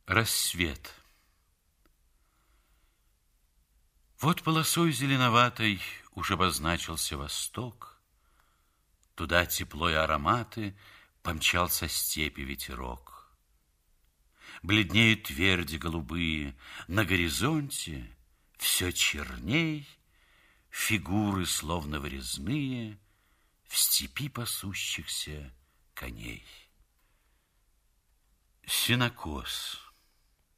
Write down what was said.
Рассвет. Вот полосой зеленоватой уж обозначился восток. Туда тепло и ароматы помчал со степи ветерок. Бледнеют тверди голубые, на горизонте все черней, фигуры словно вырезные в степи пасущихся коней. Сенокос.